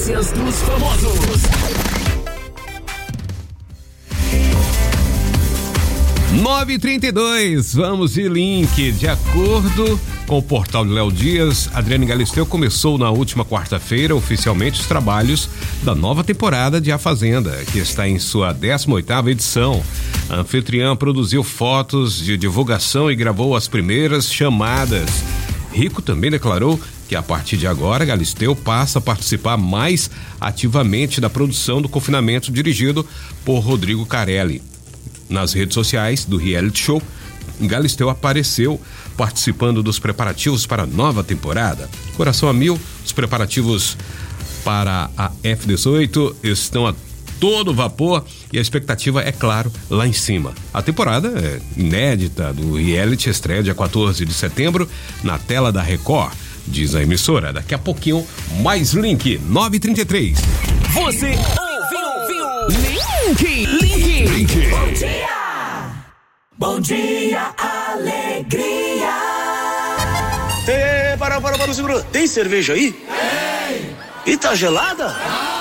Notícias dos famosos. 9h32, vamos de link. De acordo com o portal de Léo Dias, Adriane Galisteu começou na última quarta-feira oficialmente os trabalhos da nova temporada de A Fazenda, que está em sua 18ª edição. A anfitriã produziu fotos de divulgação e gravou as primeiras chamadas. Rico também declarou que a partir de agora Galisteu passa a participar mais ativamente da produção do confinamento dirigido por Rodrigo Carelli. Nas redes sociais do reality show, Galisteu apareceu participando dos preparativos para a nova temporada. Coração a mil, os preparativos para a F18 estão a todo vapor e a expectativa é, claro, lá em cima. A temporada inédita do reality estreia dia 14 de setembro na tela da Record, diz a emissora. Daqui a pouquinho, mais link, 9h33. Você ouviu Link. Bom dia! Bom dia, alegria! Para, segura. Tem cerveja aí? Tem! E tá gelada? Ah!